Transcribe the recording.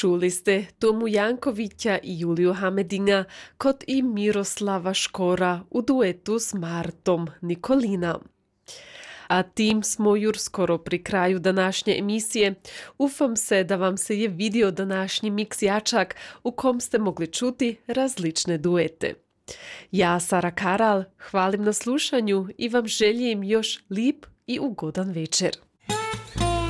Čuli ste Tomu Jankovića i Juliju Hamedinga kod i Miroslava Škora u duetu s Martom Nikolina. A tim smo jur skoro pri kraju današnje emisije. Ufam se da vam se je vidio današnji miks jačak u kom ste mogli čuti različne duete. Ja, Sara Karal, hvalim na slušanju i vam želim još lip i ugodan večer.